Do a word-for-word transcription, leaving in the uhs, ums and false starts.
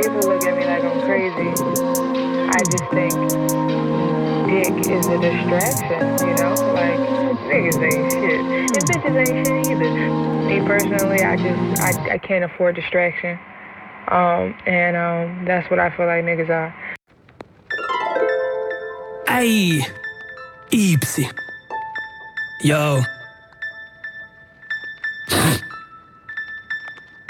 people look at me like I'm crazy, I just think dick is a distraction, you know? Like, niggas ain't shit. And bitches ain't shit either. Me personally, I just, I, I can't afford distraction. Um, and um, that's what I feel like niggas are. Ay, Ipsy. Yo.